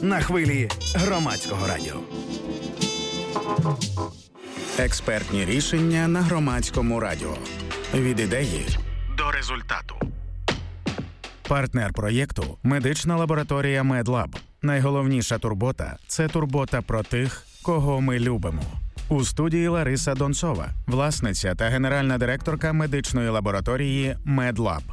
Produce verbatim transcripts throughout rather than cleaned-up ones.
на хвилі Громадського радіо. Експертні рішення на Громадському радіо. Від ідеї до результату. Партнер проєкту – медична лабораторія MedLab. Найголовніша турбота – це турбота про тих, кого ми любимо. У студії Лариса Донцова, власниця та генеральна директорка медичної лабораторії MedLab.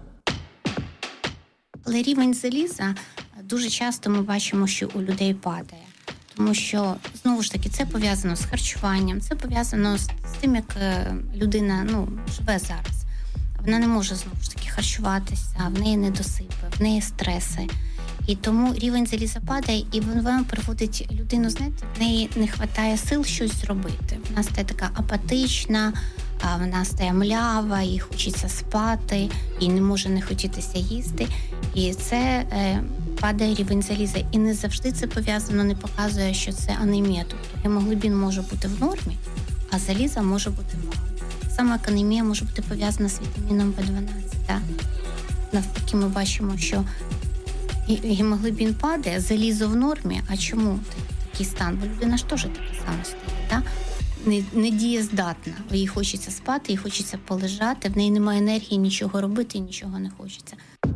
Але рівень заліза дуже часто ми бачимо, що у людей падає. Тому що, знову ж таки, це пов'язано з харчуванням, це пов'язано з тим, як людина ну, живе зараз. Вона не може, знову ж таки, харчуватися, в неї недосипи, в неї стреси. І тому рівень заліза падає, і вона приводить людину, знаєте, в неї не вистачає сил щось зробити. Вона стає така апатична, вона стає млява, їй хочеться спати, їй не може не хотітися їсти. І це е, падає рівень заліза. І не завжди це пов'язано, не показує, що це анемія. Тобто гемоглобін може бути в нормі, а заліза може бути мало. Саме анемія може бути пов'язана з вітаміном Б дванадцять. Так? Навпаки, ми бачимо, що гемоглобін падає, залізо в нормі. А чому такий стан? Бо людина ж теж таке саме стає, так? Не, не дієздатна. Їй хочеться спати, їй хочеться полежати, в неї немає енергії нічого робити і нічого не хочеться.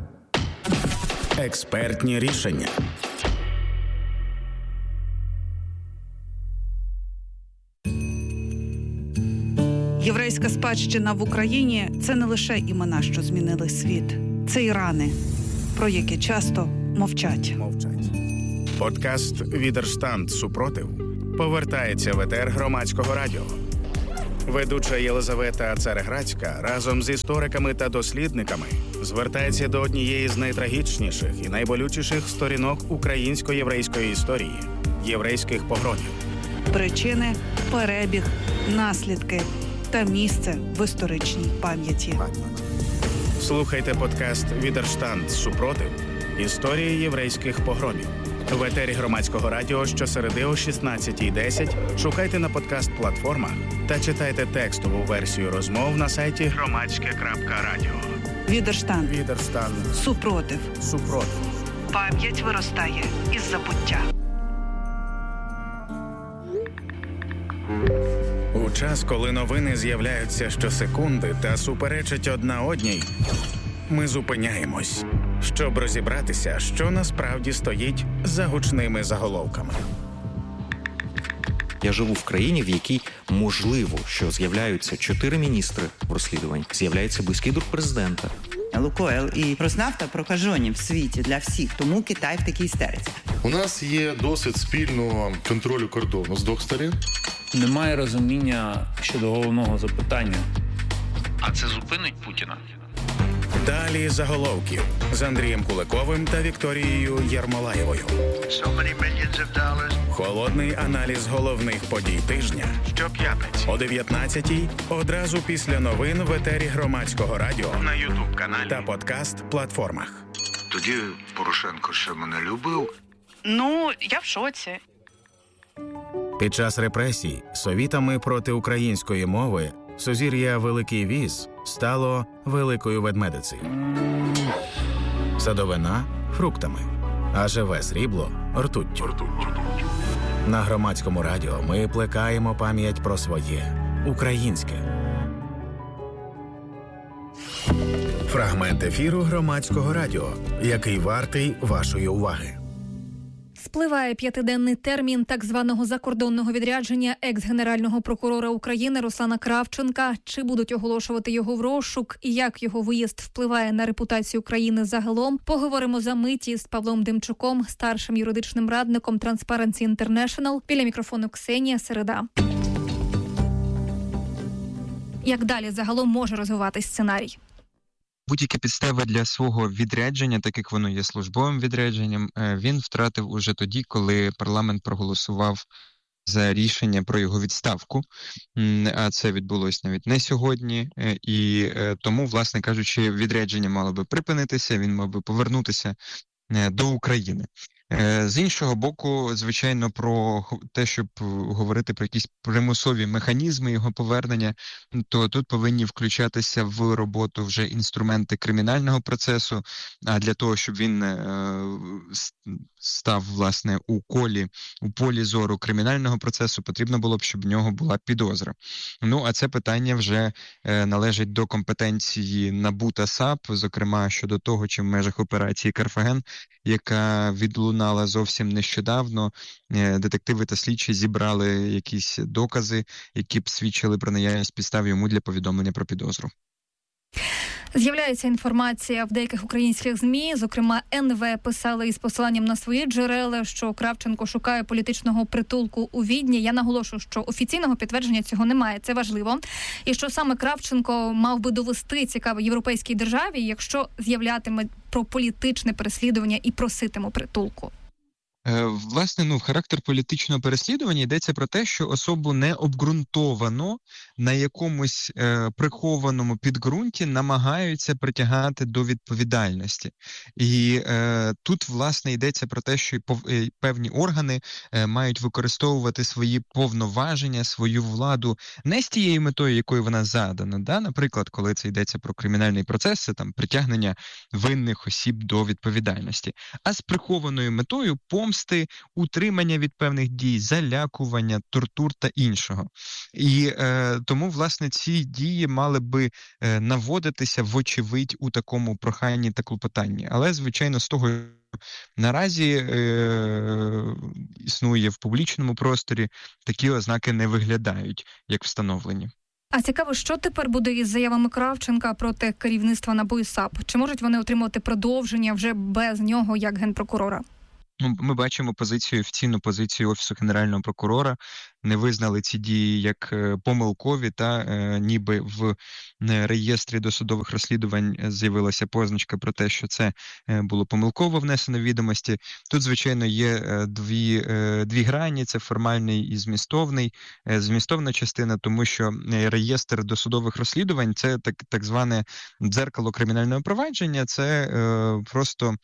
Експертні рішення. Єврейська спадщина в Україні – це не лише імена, що змінили світ. Це і рани, про які часто мовчать. Мовчать. Подкаст «Відерштанд. Супротив» повертається в етер Громадського радіо. Ведуча Єлизавета Цареградська разом з істориками та дослідниками звертається до однієї з найтрагічніших і найболючіших сторінок українсько-єврейської історії – єврейських погромів. Причини, перебіг, наслідки та місце в історичній пам'яті. Слухайте подкаст «Відерштанд. Супротив. Історії єврейських погромів». В етері Громадського радіо щосереди о шістнадцятій десять шукайте на подкаст-платформах та читайте текстову версію розмов на сайті громадське крапка радіо. Відерштанд. Відерштанд. Супротив. Супротив. Пам'ять виростає із забуття. У час, коли новини з'являються щосекунди та суперечать одна одній, ми зупиняємось, щоб розібратися, що насправді стоїть за гучними заголовками. Я живу в країні, в якій можливо, що з'являються чотири міністри в розслідуванні, з'являється близький друг президента. Лукойл і Роснафта прокажені в світі для всіх, тому Китай в такій істериці. У нас є досвід спільного контролю кордону з двох сторін. Немає розуміння щодо головного запитання. А це зупинить Путіна? Далі заголовків з Андрієм Куликовим та Вікторією Єрмолаєвою. Холодний аналіз головних подій тижня. Щоп'ятниці о дев'ятнадцятій одразу після новин в етері Громадського радіо на Ютуб-каналі та подкаст-платформах. Тоді Порошенко ще мене любив. Ну, я в шоці. Під час репресій совітами проти української мови сузір'я Великий Віз стало Великою Ведмедицею. Садовина – фруктами, а живе срібло – ртуттю. На Громадському радіо ми плекаємо пам'ять про своє українське. Фрагмент ефіру Громадського радіо, який вартий вашої уваги. Спливає п'ятиденний термін так званого закордонного відрядження екс-генерального прокурора України Руслана Кравченка. Чи будуть оголошувати його в розшук і як його виїзд впливає на репутацію країни загалом, поговоримо за миті з Павлом Демчуком, старшим юридичним радником Transparency International. Біля мікрофону Ксенія Середа. Як далі загалом може розвиватись сценарій? Будь-які підстави для свого відрядження, так як воно є службовим відрядженням, він втратив уже тоді, коли парламент проголосував за рішення про його відставку, а це відбулось навіть не сьогодні, і тому, власне кажучи, відрядження мало би припинитися, він мав би повернутися до України. З іншого боку, звичайно, про те, щоб говорити про якісь примусові механізми його повернення, то тут повинні включатися в роботу вже інструменти кримінального процесу, а для того, щоб він став, власне, у колі, у полі зору кримінального процесу, потрібно було б, щоб в нього була підозра. Ну, а це питання вже належить до компетенції НАБУ та САП, зокрема, щодо того, чи в межах операції «Карфаген», яка відлунала зовсім нещодавно, детективи та слідчі зібрали якісь докази, які б свідчили про наявність підстав йому для повідомлення про підозру. З'являється інформація в деяких українських ЗМІ, зокрема ен ве писали із посиланням на свої джерела, що Кравченко шукає політичного притулку у Відні. Я наголошую, що офіційного підтвердження цього немає, це важливо. І що саме Кравченко мав би довести цікаво європейській державі, якщо з'являтиме про політичне переслідування і проситиме притулку. Власне, ну, характер політичного переслідування йдеться про те, що особу не обґрунтовано на якомусь е, прихованому підґрунті намагаються притягати до відповідальності. І е, тут, власне, йдеться про те, що певні органи е, мають використовувати свої повноваження, свою владу не з тією метою, якою вона задана. Да? Наприклад, коли це йдеться про кримінальний процес, це там притягнення винних осіб до відповідальності, а з прихованою метою помсти, утримання від певних дій, залякування, тортур та іншого. І е, тому, власне, ці дії мали би е, наводитися вочевидь у такому проханні та клопотанні. Але, звичайно, з того наразі е, існує в публічному просторі, такі ознаки не виглядають, як встановлені. А цікаво, що тепер буде із заявами Кравченка проти керівництва НАБУ і САП? Чи можуть вони отримувати продовження вже без нього як генпрокурора? Ми бачимо позицію, офіційну позицію Офісу Генерального прокурора. Не визнали ці дії як помилкові, та е, ніби в реєстрі досудових розслідувань з'явилася позначка про те, що це було помилково внесено в відомості. Тут, звичайно, є дві, е, дві грані, це формальний і змістовний. Е, змістовна частина, тому що реєстр досудових розслідувань – це так, так зване дзеркало кримінального провадження, це е, просто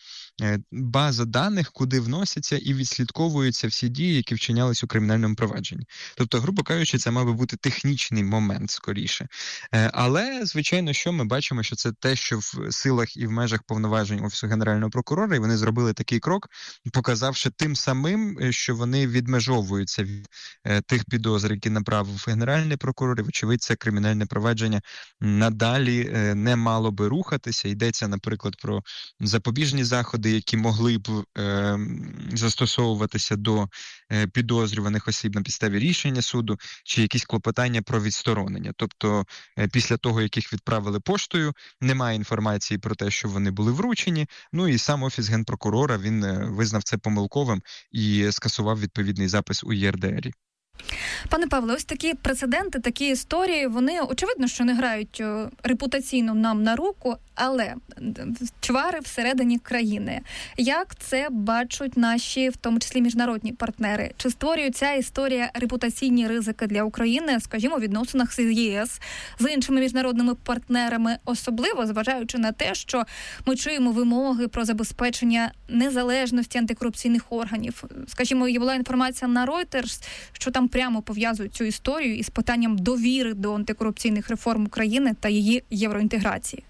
база даних, куди вносяться і відслідковуються всі дії, які вчинялись у кримінальному провадженні. Тобто, грубо кажучи, це мав би бути технічний момент скоріше. Але, звичайно, що ми бачимо, що це те, що в силах і в межах повноважень Офісу Генерального прокурора, і вони зробили такий крок, показавши тим самим, що вони відмежовуються від тих підозр, які направив Генеральний прокурор, і, вочевидь, це кримінальне провадження надалі не мало би рухатися. Йдеться, наприклад, про запобіжні заходи, які могли б е, застосовуватися до е, підозрюваних осіб на підставі рішення суду, чи якісь клопотання про відсторонення. Тобто, е, після того, як їх відправили поштою, немає інформації про те, що вони були вручені, ну і сам Офіс Генпрокурора, він е, визнав це помилковим і скасував відповідний запис у є ер де ер. Пане Павле, ось такі прецеденти, такі історії, вони, очевидно, що не грають репутаційно нам на руку, але чвари всередині країни. Як це бачать наші, в тому числі міжнародні партнери? Чи створює ця історія репутаційні ризики для України, скажімо, в відносинах з є ес, з іншими міжнародними партнерами, особливо зважаючи на те, що ми чуємо вимоги про забезпечення незалежності антикорупційних органів? Скажімо, є була інформація на Reuters, що там прямо пов'язують цю історію із питанням довіри до антикорупційних реформ України та її євроінтеграції.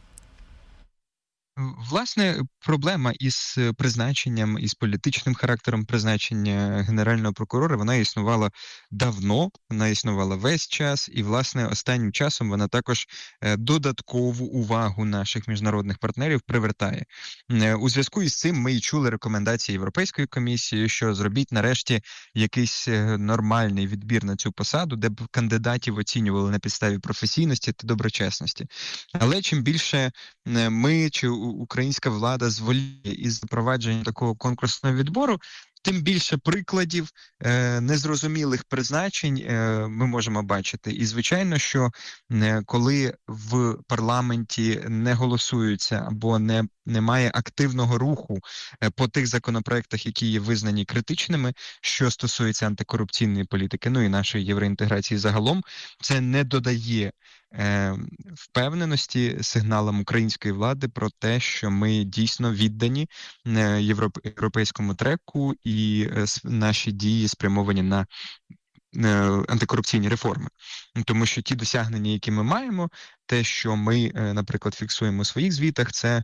Власне, проблема із призначенням, із політичним характером призначення Генерального прокурора, вона існувала давно, вона існувала весь час, і, власне, останнім часом вона також додаткову увагу наших міжнародних партнерів привертає. У зв'язку із цим ми і чули рекомендації Європейської комісії, що зробіть нарешті якийсь нормальний відбір на цю посаду, де б кандидатів оцінювали на підставі професійності та доброчесності. Але чим більше ми чи українська влада зволіє із запровадженням такого конкурсного відбору, тим більше прикладів е, незрозумілих призначень е, ми можемо бачити. І, звичайно, що е, коли в парламенті не голосуються або не немає активного руху по тих законопроектах, які є визнані критичними, що стосується антикорупційної політики, ну і нашої євроінтеграції загалом, це не додає е, впевненості сигналам української влади про те, що ми дійсно віддані е, європейському треку і е, наші дії спрямовані на антикорупційні реформи. Тому що ті досягнення, які ми маємо, те, що ми, наприклад, фіксуємо у своїх звітах, це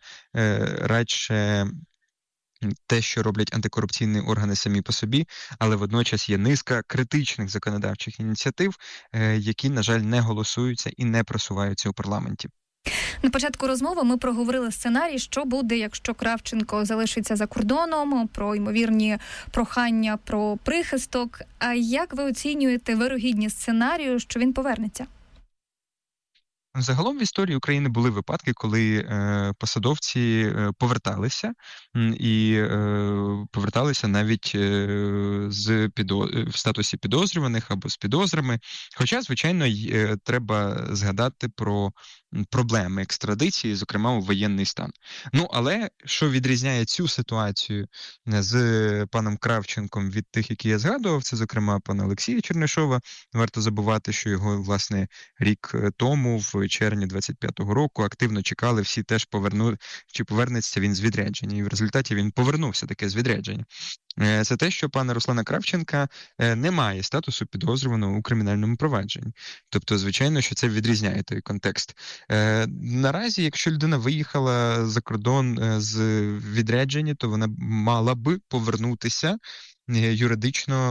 радше те, що роблять антикорупційні органи самі по собі, але водночас є низка критичних законодавчих ініціатив, які, на жаль, не голосуються і не просуваються у парламенті. На початку розмови ми проговорили сценарій, що буде, якщо Кравченко залишиться за кордоном, про ймовірні прохання про прихисток. А як ви оцінюєте вирогідність сценарію, що він повернеться? Загалом в історії України були випадки, коли е, посадовці е, поверталися і е, поверталися навіть е, з підо... в статусі підозрюваних або з підозрами. Хоча, звичайно, е, треба згадати про проблеми екстрадиції, зокрема у воєнний стан. Ну, але що відрізняє цю ситуацію з паном Кравченком від тих, які я згадував, це, зокрема, пана Олексія Чернишова. Варто забувати, що його, власне, рік тому, в червні двадцять п'ятого року, активно чекали, всі теж поверну... чи повернеться він з відрядження. І в результаті він повернувся таке з відрядження. Це те, що пана Руслана Кравченка не має статусу підозрюваного у кримінальному провадженні. Тобто, звичайно, що це відрізняє той контекст. Наразі, якщо людина виїхала за кордон з відрядження, то вона мала би повернутися юридично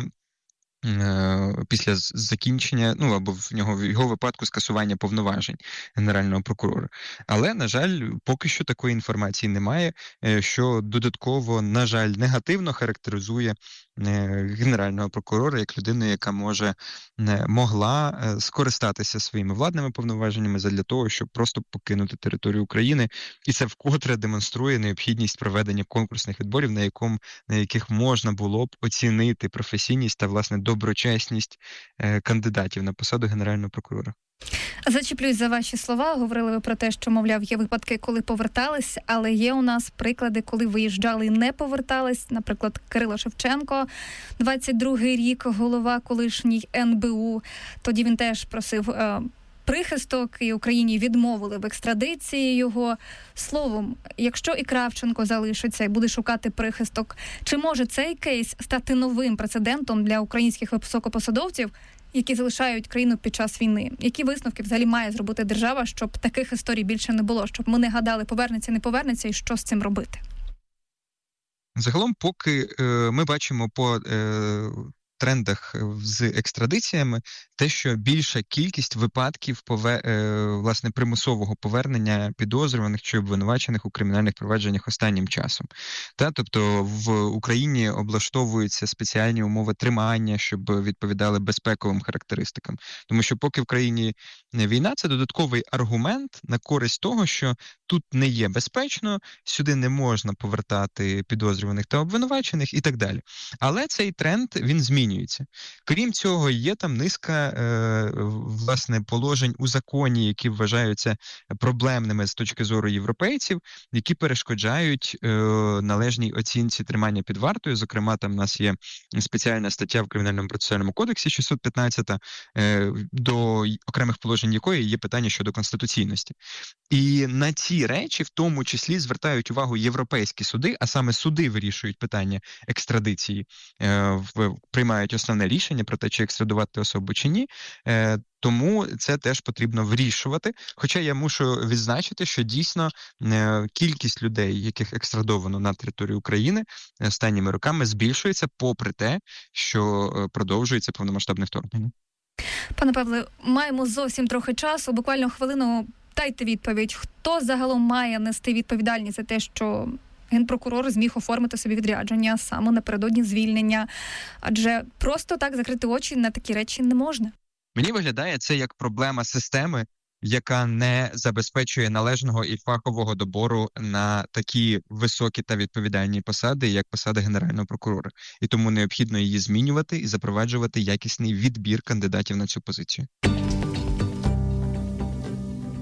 після закінчення, ну, або в нього, в його випадку скасування повноважень Генерального прокурора. Але, на жаль, поки що такої інформації немає, що додатково, на жаль, негативно характеризує Генерального прокурора як людину, яка може, могла скористатися своїми владними повноваженнями задля того, щоб просто покинути територію України. І це вкотре демонструє необхідність проведення конкурсних відборів, на, якому, на яких можна було б оцінити професійність та, власне, доброчесність кандидатів на посаду Генерального прокурора. Зачіплюсь за ваші слова. Говорили ви про те, що, мовляв, є випадки, коли повертались, але є у нас приклади, коли виїжджали і не повертались. Наприклад, Кирило Шевченко, двадцять другий рік, голова колишній ен бе у. Тоді він теж просив е, прихисток, і Україні відмовили в екстрадиції його. Словом, якщо і Кравченко залишиться і буде шукати прихисток, чи може цей кейс стати новим прецедентом для українських високопосадовців, які залишають країну під час війни? Які висновки взагалі має зробити держава, щоб таких історій більше не було? Щоб ми не гадали, повернеться, не повернеться, і що з цим робити? Загалом, поки е, ми бачимо по е, трендах з екстрадиціями, те, що більша кількість випадків пове, е, власне, примусового повернення підозрюваних чи обвинувачених у кримінальних провадженнях останнім часом. Та, тобто в Україні облаштовуються спеціальні умови тримання, щоб відповідали безпековим характеристикам. Тому що поки в країні війна, це додатковий аргумент на користь того, що тут не є безпечно, сюди не можна повертати підозрюваних та обвинувачених і так далі. Але цей тренд, він змінюється. Крім цього, є там низка е, власне, положень у законі, які вважаються проблемними з точки зору європейців, які перешкоджають е, належній оцінці тримання під вартою. Зокрема, там у нас є спеціальна стаття в Кримінальному процесуальному кодексі шістсот п'ятнадцята, е, до окремих положень якої є питання щодо конституційності. І на ці речі в тому числі звертають увагу європейські суди, а саме суди вирішують питання екстрадиції, е, в, приймають основне рішення про те, чи екстрадувати особу чи ні. Е, Тому це теж потрібно вирішувати. Хоча я мушу відзначити, що дійсно е, кількість людей, яких екстрадовано на територію України, останніми роками збільшується, попри те, що е, продовжується повномасштабне вторгнення. Пане Павле, маємо зовсім трохи часу, буквально хвилину. Дайте відповідь, хто загалом має нести відповідальність за те, що генпрокурор зміг оформити собі відрядження саме напередодні звільнення? Адже просто так закрити очі на такі речі не можна. Мені виглядає це як проблема системи, яка не забезпечує належного і фахового добору на такі високі та відповідальні посади, як посада Генерального прокурора. І тому необхідно її змінювати і запроваджувати якісний відбір кандидатів на цю позицію.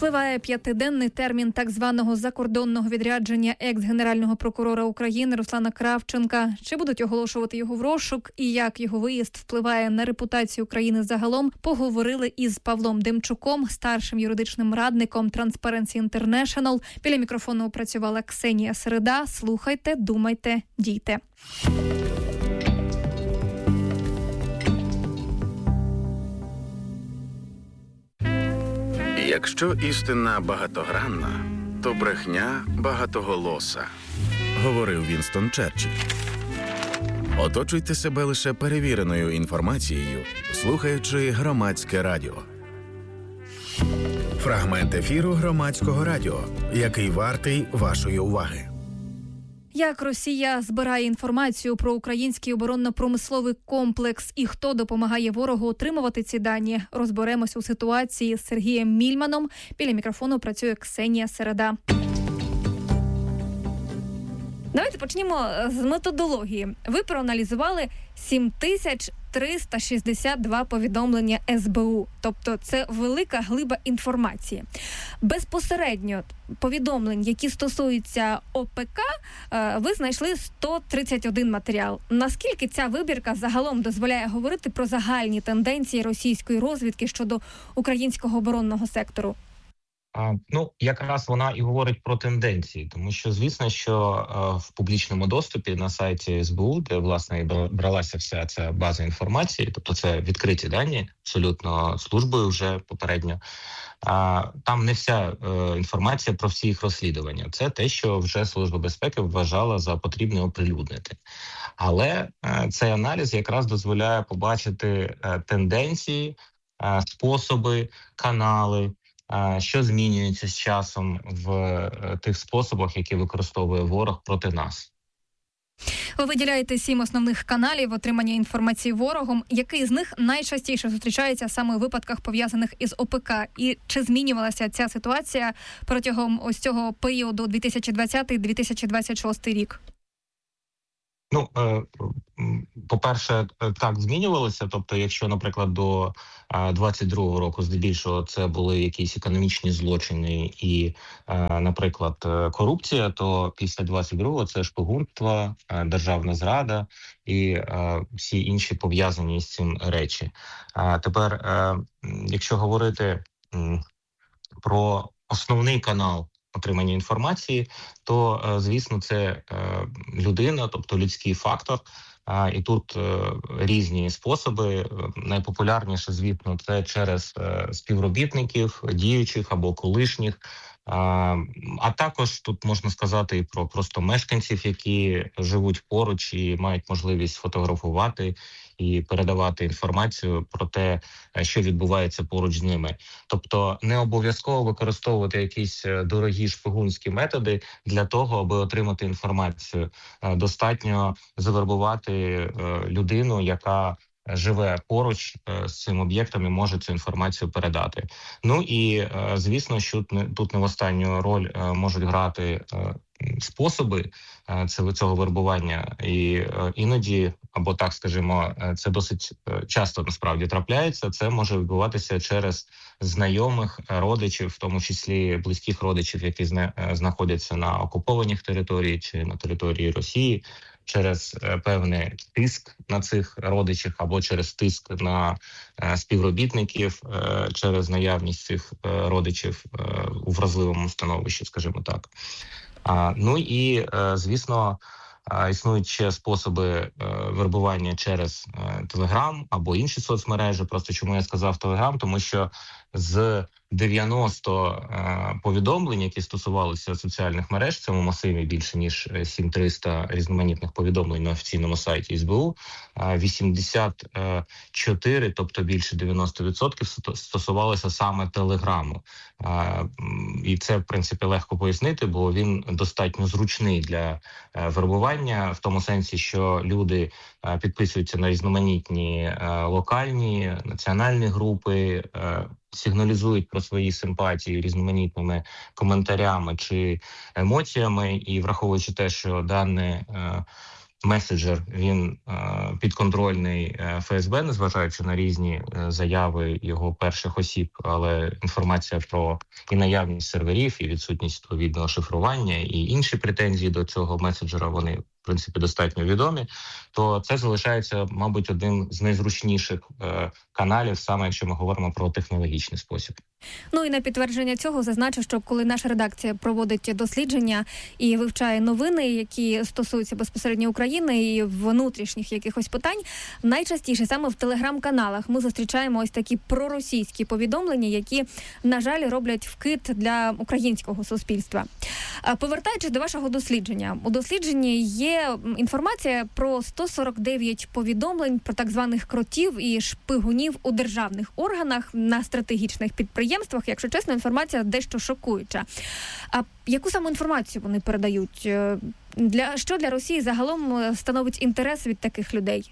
Спливає п'ятиденний термін так званого закордонного відрядження екс-генерального прокурора України Руслана Кравченка. Чи будуть оголошувати його в розшук і як його виїзд впливає на репутацію країни загалом, поговорили із Павлом Демчуком, старшим юридичним радником Transparency International. Біля мікрофону працювала Ксенія Середа. Слухайте, думайте, дійте. Якщо істина багатогранна, то брехня багатоголоса, говорив Вінстон Черчилль. Оточуйте себе лише перевіреною інформацією, слухаючи Громадське радіо. Фрагмент ефіру Громадського радіо, який вартий вашої уваги. Як Росія збирає інформацію про український оборонно-промисловий комплекс і хто допомагає ворогу отримувати ці дані, розберемось у ситуації з Сергієм Мільманом. Біля мікрофону працює Ксенія Середа. Давайте почнемо з методології. Ви проаналізували сім тисяч триста шістдесят два повідомлення ес бе у. Тобто це велика глиба інформації. Безпосередньо повідомлень, які стосуються о пе ка, ви знайшли сто тридцять один матеріал. Наскільки ця вибірка загалом дозволяє говорити про загальні тенденції російської розвідки щодо українського оборонного сектору? А, ну, якраз вона і говорить про тенденції, тому що, звісно, що е, в публічному доступі на сайті ес бе у, де, власне, і бралася вся ця база інформації, тобто це відкриті дані, абсолютно службою вже попередньо, а, там не вся е, інформація про всі їх розслідування. Це те, що вже Служба безпеки вважала за потрібне оприлюднити. Але е, цей аналіз якраз дозволяє побачити е, тенденції, е, способи, канали, що змінюється з часом в тих способах, які використовує ворог проти нас. Ви виділяєте сім основних каналів отримання інформації ворогом. Який з них найчастіше зустрічається саме у випадках, пов'язаних із о пе ка? І чи змінювалася ця ситуація протягом ось цього періоду дві тисячі двадцятий - дві тисячі двадцять шостий рік? Ну, по-перше, так змінювалося. Тобто, якщо, наприклад, до двадцять другого року здебільшого це були якісь економічні злочини і, наприклад, корупція, то після двадцять другого це шпигунство, державна зрада і всі інші пов'язані з цим речі. А тепер, якщо говорити про основний канал отримання інформації, то, звісно, це людина, тобто людський фактор. І тут різні способи. Найпопулярніше, звісно, це через співробітників, діючих або колишніх. А також тут можна сказати і про просто мешканців, які живуть поруч і мають можливість фотографувати і передавати інформацію про те, що відбувається поруч з ними. Тобто не обов'язково використовувати якісь дорогі шпигунські методи для того, аби отримати інформацію. Достатньо завербувати людину, яка живе поруч з цим об'єктом і може цю інформацію передати. Ну і, звісно, що тут не в останню роль можуть грати способи цього вербування. І іноді, або так скажімо, це досить часто насправді трапляється, це може відбуватися через знайомих, родичів, в тому числі близьких родичів, які знаходяться на окупованих територіях чи на території Росії, через певний тиск на цих родичів або через тиск на співробітників, через наявність цих родичів у вразливому становищі, скажімо так. Ну і, звісно, існують ще способи вербування через Телеграм або інші соцмережі. Просто чому я сказав Телеграм? Тому що з дев'яносто повідомлень, які стосувалися соціальних мереж, в цьому масиві більше ніж сім тисяч триста різноманітних повідомлень на офіційному сайті ес бе у, вісімдесят чотири, тобто більше дев'яносто відсотків стосувалося саме Телеграму. І це, в принципі, легко пояснити, бо він достатньо зручний для вербування, в тому сенсі, що люди підписуються на різноманітні локальні, національні групи, сигналізують про свої симпатії різноманітними коментарями чи емоціями, і враховуючи те, що дане меседжер, він підконтрольний Еф Ес Бе, незважаючи на різні заяви його перших осіб, але інформація про і наявність серверів, і відсутність відповідного шифрування, і інші претензії до цього меседжера, вони в принципі достатньо відомі, то це залишається, мабуть, одним з найзручніших е, каналів, саме якщо ми говоримо про технологічний спосіб. Ну і на підтвердження цього зазначу, що коли наша редакція проводить дослідження і вивчає новини, які стосуються безпосередньо України і внутрішніх якихось питань, найчастіше саме в телеграм-каналах ми зустрічаємо ось такі проросійські повідомлення, які, на жаль, роблять вкид для українського суспільства. Повертаючись до вашого дослідження, у дослідженні є інформація про сто сорок дев'ять повідомлень про так званих кротів і шпигунів у державних органах на стратегічних підприємствах. Якщо чесно, інформація дещо шокуюча. А яку саме інформацію вони передають? Для що для Росії загалом становить інтерес від таких людей?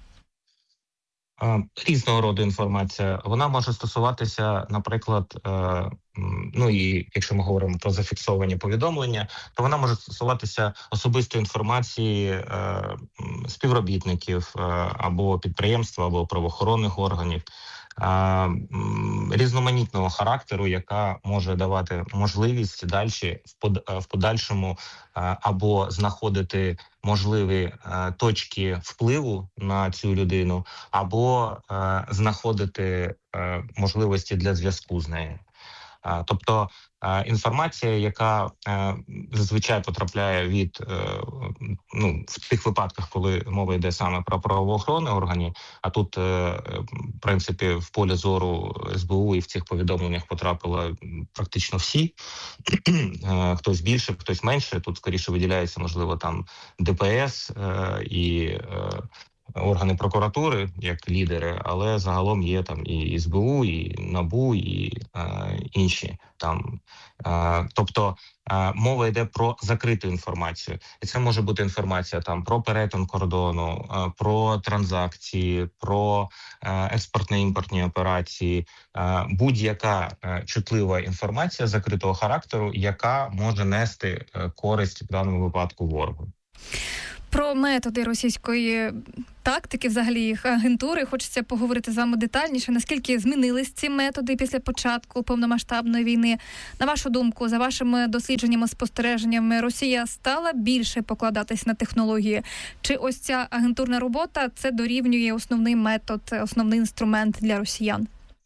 Різного роду інформація. Вона може стосуватися, наприклад, ну і якщо ми говоримо про зафіксовані повідомлення, то вона може стосуватися особистої інформації співробітників або підприємства, або правоохоронних органів, різноманітного характеру, яка може давати можливість далі в подальшому або знаходити можливі точки впливу на цю людину, або знаходити можливості для зв'язку з нею. Тобто інформація, яка зазвичай потрапляє від, ну, в тих випадках, коли мова йде саме про правоохоронні органи, а тут, в принципі, в полі зору Ес Бе У і в цих повідомленнях потрапили практично всі, хтось більше, хтось менше, тут скоріше виділяється, можливо, там Де Пе Ес і органи прокуратури як лідери, але загалом є там і Ес Бе У, і НАБУ, і е, інші там. Е, тобто е, мова йде про закриту інформацію. І це може бути інформація там про перетин кордону, е, про транзакції, про е, експортно-імпортні операції, е, будь-яка е, чутлива інформація закритого характеру, яка може нести е, користь в даному випадку ворогу. Про методи російської тактики, взагалі їх агентури, хочеться поговорити з вами детальніше. Наскільки змінились ці методи після початку повномасштабної війни? На вашу думку, за вашими дослідженнями, спостереженнями, Росія стала більше покладатись на технології? Чи ось ця агентурна робота – це дорівнює основний метод, основний інструмент для росіян?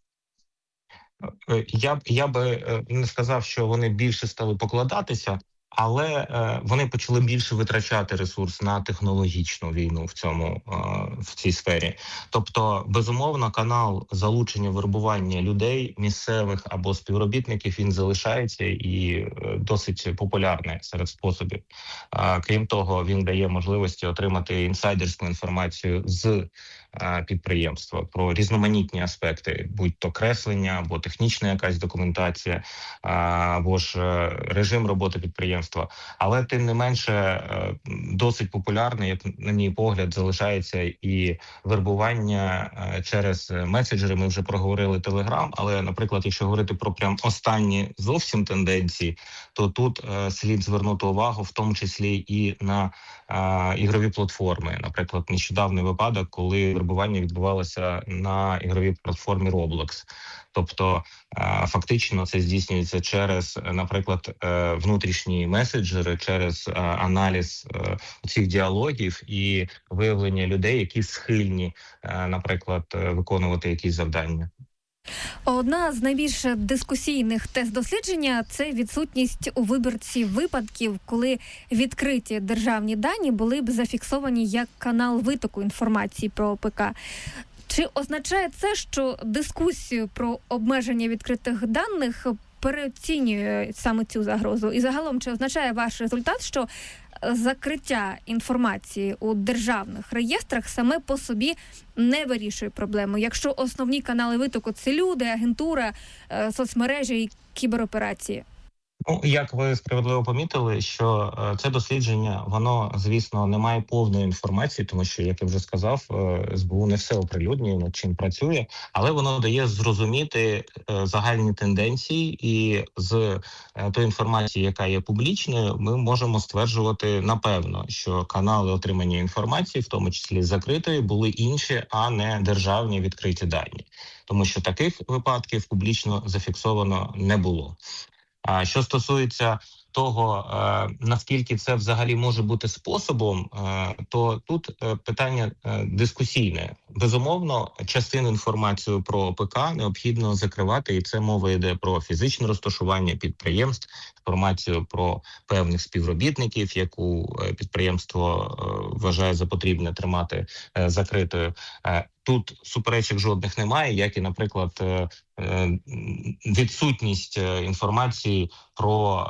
Я, я би не сказав, що вони більше стали покладатися, але е, вони почали більше витрачати ресурс на технологічну війну в цьому е, в цій сфері. Тобто, безумовно, канал залучення вербування людей, місцевих або співробітників, він залишається і е, досить популярний серед способів. Е, крім того, він дає можливості отримати інсайдерську інформацію з е, підприємства про різноманітні аспекти, будь-то креслення, або технічна якась документація, е, або ж е, режим роботи підприємства. Але, тим не менше, досить популярний, як на мій погляд, залишається і вербування через меседжери. Ми вже проговорили Телеграм, але, наприклад, якщо говорити про прям останні зовсім тенденції, то тут слід звернути увагу, в тому числі і на ігрові платформи. Наприклад, нещодавний випадок, коли вербування відбувалося на ігровій платформі Roblox. Тобто, фактично, це здійснюється через, наприклад, внутрішні меседжери, через аналіз цих діалогів і виявлення людей, які схильні, наприклад, виконувати якісь завдання. Одна з найбільш дискусійних тез дослідження – це відсутність у вибірці випадків, коли відкриті державні дані були б зафіксовані як канал витоку інформації про О Пе Ка. Чи означає це, що дискусію про обмеження відкритих даних переоцінює саме цю загрозу? І загалом, чи означає ваш результат, що закриття інформації у державних реєстрах саме по собі не вирішує проблему, якщо основні канали витоку – це люди, агентура, соцмережі і кібероперації? Ну, як ви справедливо помітили, що е, це дослідження, воно, звісно, не має повної інформації, тому що, як я вже сказав, е, ес бе у не все оприлюднює, над чим працює, але воно дає зрозуміти е, загальні тенденції, і з е, тої інформації, яка є публічною, ми можемо стверджувати напевно, що канали отримання інформації, в тому числі закритої, були інші, а не державні відкриті дані, тому що таких випадків публічно зафіксовано не було. А що стосується того, наскільки це взагалі може бути способом, то тут питання дискусійне. Безумовно, частину інформації про о пе ка необхідно закривати, і це мова йде про фізичне розташування підприємств, інформацію про певних співробітників, яку підприємство вважає за потрібне тримати закритою. Тут суперечок жодних немає, як і, наприклад, відсутність інформації про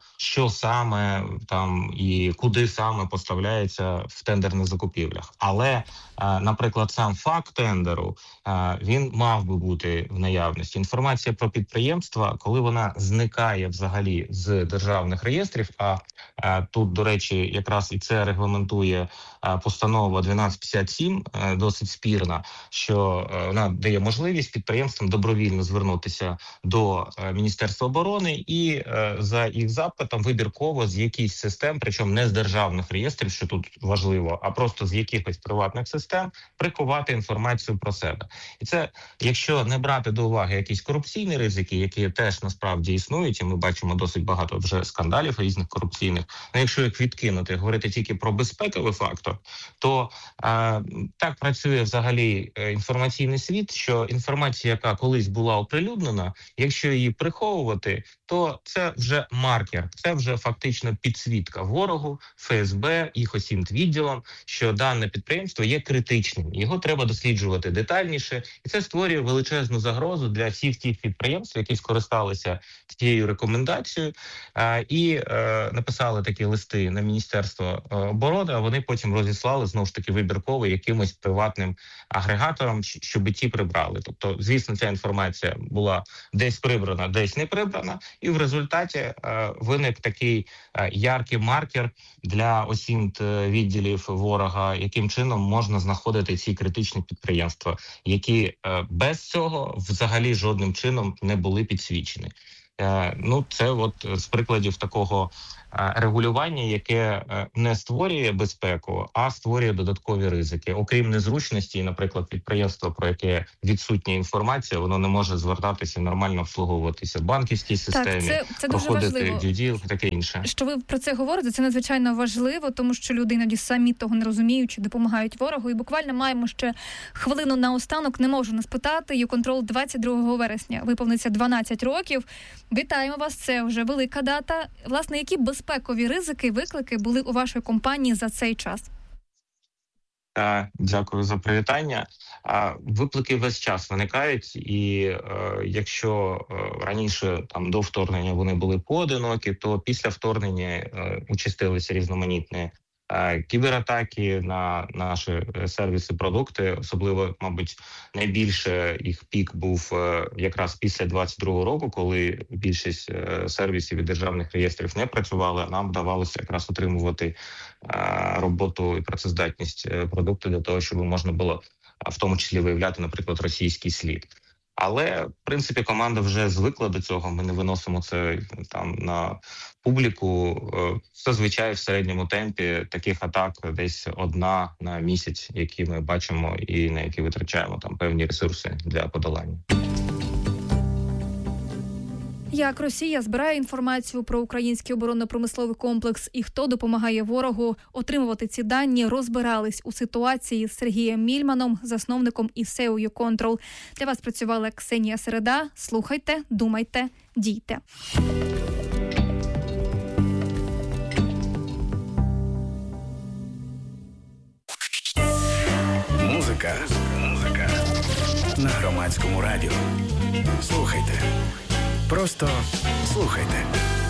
що саме там і куди саме поставляється в тендерних закупівлях. Але, наприклад, сам факт тендеру, він мав би бути в наявності. Інформація про підприємства, коли вона зникає взагалі з державних реєстрів, а тут, до речі, якраз і це регламентує постанова дванадцять п'ятдесят сім, досить спірна, що вона дає можливість підприємствам добровільно звернутися до Міністерства оборони і за їх запитом вибірково з якихось систем, причому не з державних реєстрів, що тут важливо, а просто з якихось приватних систем, приховати інформацію про себе. І це, якщо не брати до уваги якісь корупційні ризики, які теж насправді існують, і ми бачимо досить багато вже скандалів різних корупційних, але якщо їх відкинути, говорити тільки про безпековий фактор, то а, так працює взагалі інформаційний світ, що інформація, яка колись була оприлюднена, якщо її приховувати, то це вже маркер, це вже фактично підсвітка ворогу, еф ес бе, їх осім відділом, що дане підприємство є критичним. Його треба досліджувати детальніше, і це створює величезну загрозу для всіх тих підприємств, які скористалися цією рекомендацією а, і а, написали такі листи на Міністерство оборони, а вони потім розіслали, знову ж таки, вибірково якимось приватним агрегаторам, щоб ті прибрали. Тобто, звісно, ця інформація була десь прибрана, десь не прибрана, і в результаті е, виник такий е, яркий маркер для осім відділів ворога, яким чином можна знаходити ці критичні підприємства, які е, без цього взагалі жодним чином не були підсвічені. Е, ну, це от з прикладів такого регулювання, яке не створює безпеку, а створює додаткові ризики. Окрім незручності, наприклад, підприємство, про яке відсутня інформація, воно не може звертатися, нормально обслуговуватися в банківській системі, так, це, це проходити дю-діл і таке інше. Що ви про це говорите, це надзвичайно важливо, тому що люди іноді самі того не розуміють, чи допомагають ворогу. І буквально маємо ще хвилину наостанок. Не можу не спитати. YouControl двадцять другого вересня виповниться дванадцять років. Вітаємо вас, це вже велика дата. Власне, які безпекові ризики, виклики були у вашої компанії за цей час? Так, дякую за привітання. Виклики весь час виникають, і е, якщо е, раніше там до вторгнення вони були поодинокі, то після вторгнення е, участилися різноманітні е, кібератаки на наші сервіси, продукти. Особливо, мабуть, найбільше їх пік був е, якраз після двадцять другого року, коли більшість е, сервісів і державних реєстрів не працювали, а нам вдавалося якраз отримувати роботу і працездатність продукту для того, щоб можна було в тому числі виявляти, наприклад, російський слід. Але, в принципі, команда вже звикла до цього, ми не виносимо це там на публіку. Зазвичай в середньому темпі таких атак десь одна на місяць, які ми бачимо і на які витрачаємо там певні ресурси для подолання. Як Росія збирає інформацію про український оборонно-промисловий комплекс і хто допомагає ворогу отримувати ці дані, розбирались у ситуації з Сергієм Мільманом, засновником і сео YouControl. Для вас працювала Ксенія Середа. Слухайте, думайте, дійте. Музика. Музика. На Громадському радіо. Слухайте. Просто слухайте.